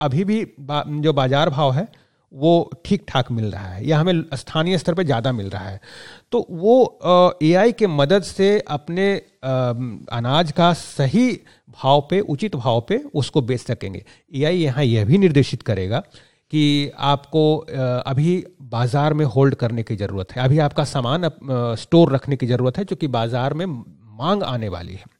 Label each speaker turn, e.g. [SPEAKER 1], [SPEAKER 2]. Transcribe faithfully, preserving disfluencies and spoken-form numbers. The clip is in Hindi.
[SPEAKER 1] अभी भी बा, जो बाजार भाव है वो ठीक ठाक मिल रहा है या हमें स्थानीय स्तर पे ज़्यादा मिल रहा है, तो वो एआई के मदद से अपने आ, अनाज का सही भाव पे, उचित भाव पे उसको बेच सकेंगे। एआई यहाँ यह भी निर्देशित करेगा कि आपको अभी बाज़ार में होल्ड करने की ज़रूरत है, अभी आपका सामान स्टोर रखने की ज़रूरत है, क्योंकि बाज़ार में मांग आने वाली है।